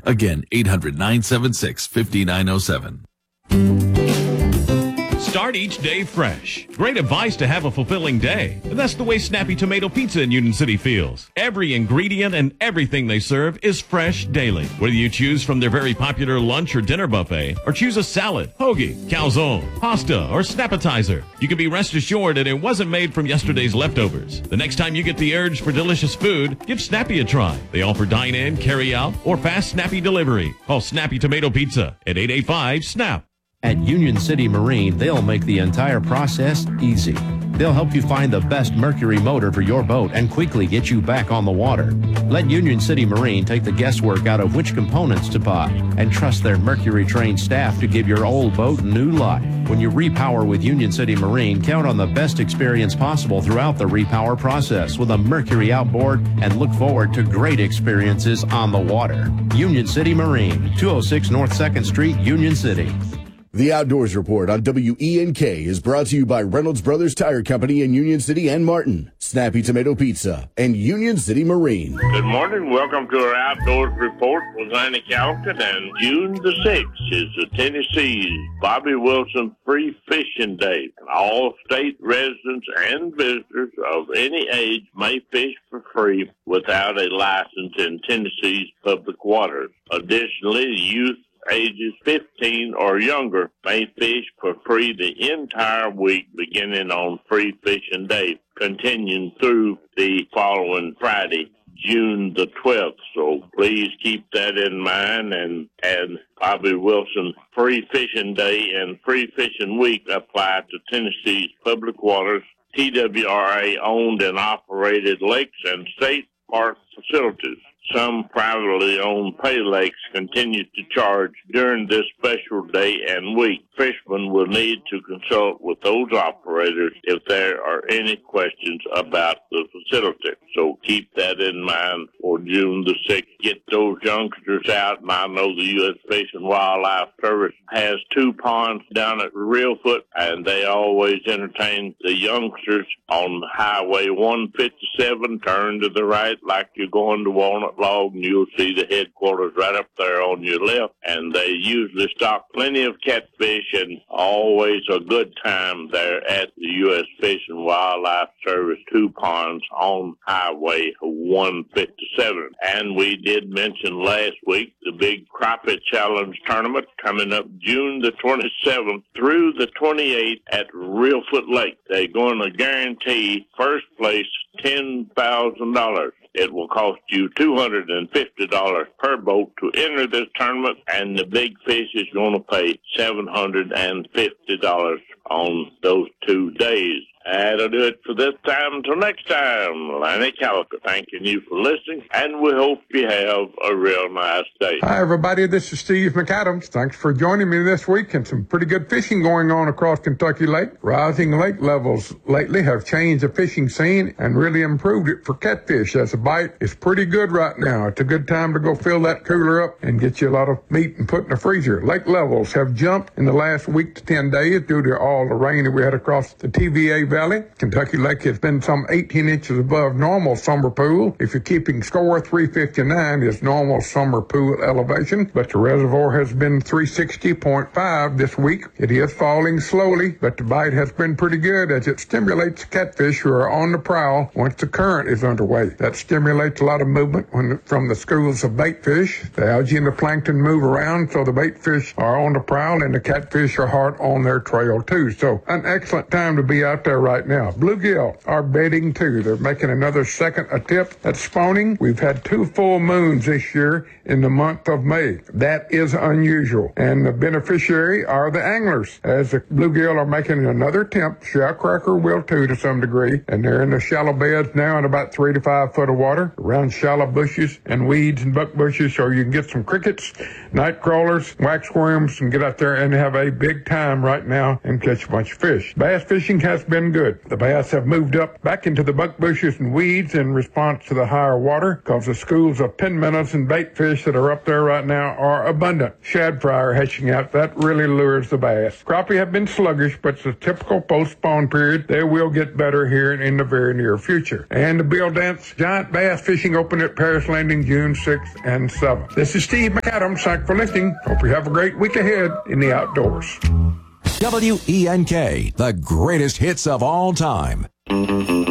Again, 800-976-5907. Start each day fresh. Great advice to have a fulfilling day. That's the way Snappy Tomato Pizza in Union City feels. Every ingredient and everything they serve is fresh daily. Whether you choose from their very popular lunch or dinner buffet, or choose a salad, hoagie, calzone, pasta, or snappetizer, you can be rest assured that it wasn't made from yesterday's leftovers. The next time you get the urge for delicious food, give Snappy a try. They offer dine-in, carry-out, or fast Snappy delivery. Call Snappy Tomato Pizza at 885-SNAP. At Union City Marine, they'll make the entire process easy. They'll help you find the best Mercury motor for your boat and quickly get you back on the water. Let Union City Marine take the guesswork out of which components to buy and trust their Mercury-trained staff to give your old boat new life. When you repower with Union City Marine, count on the best experience possible throughout the repower process with a Mercury outboard and look forward to great experiences on the water. Union City Marine, 206 North 2nd Street, Union City. The Outdoors Report on WENK is brought to you by Reynolds Brothers Tire Company in Union City and Martin, Snappy Tomato Pizza, and Union City Marine. Good morning. Welcome to our Outdoors Report with Annie Calkin. And June the 6th is the Tennessee Bobby Wilson Free Fishing Day. All state residents and visitors of any age may fish for free without a license in Tennessee's public waters. Additionally, youth ages 15 or younger may fish for free the entire week beginning on Free Fishing Day, continuing through the following Friday, June the 12th. So please keep that in mind. And Bobby Wilson Free Fishing Day and Free Fishing Week apply to Tennessee's public waters, TWRA owned and operated lakes and state park facilities. Some privately owned pay lakes continue to charge during this special day and week. Fishermen will need to consult with those operators if there are any questions about the facility. So keep that in mind for June the 6th. Get those youngsters out. And I know the U.S. Fish and Wildlife Service has 2 ponds down at Reelfoot, and they always entertain the youngsters on Highway 157. Turn to the right like you're going to Walnut Log, and you'll see the headquarters right up there on your left. And they usually stock plenty of catfish, and always a good time there at the U.S. Fish and Wildlife Service 2 ponds on Highway 157. And we did mention last week the big Crappie Challenge tournament coming up June the 27th through the 28th at Reelfoot Lake. They're going to guarantee first place $10,000. It will cost you $250 per boat to enter this tournament, and the big fish is going to pay $750 on those 2 days. That'll do it for this time. Until next time, Lanny Calico thanking you for listening, and we hope you have a real nice day. Hi, everybody. This is Steve McAdams. Thanks for joining me this week, and some pretty good fishing going on across Kentucky Lake. Rising lake levels lately have changed the fishing scene and really improved it for catfish, as the bite is pretty good right now. It's a good time to go fill that cooler up and get you a lot of meat and put in the freezer. Lake levels have jumped in the last week to 10 days due to all the rain that we had across the TVA Valley. Kentucky Lake has been some 18 inches above normal summer pool. If you're keeping score, 359 is normal summer pool elevation, but the reservoir has been 360.5 this week. It is falling slowly, but the bite has been pretty good as it stimulates catfish who are on the prowl once the current is underway. That stimulates a lot of movement from the schools of bait fish. The algae and the plankton move around, so the bait fish are on the prowl and the catfish are hard on their trail too. So an excellent time to be out there right now. Bluegill are bedding too. They're making another second attempt at spawning. We've had 2 full moons this year in the month of May. That is unusual. And the beneficiary are the anglers. As the bluegill are making another attempt, shellcracker will too to some degree. And they're in the shallow beds now in about 3 to 5 foot of water, around shallow bushes and weeds and buck bushes, so you can get some crickets, night crawlers, waxworms, and get out there and have a big time right now and catch a bunch of fish. Bass fishing has been doing good. The bass have moved up back into the buck bushes and weeds in response to the higher water because the schools of pin minnows and bait fish that are up there right now are abundant. Shad fry are hatching out. That really lures the bass. Crappie have been sluggish, but it's a typical post-spawn period. They will get better here in the very near future. And the Bill Dance Giant Bass Fishing Open at Paris Landing June 6th and 7th. This is Steve McAdams. Thanks for listening. Hope you have a great week ahead in the outdoors. WENK, the greatest hits of all time.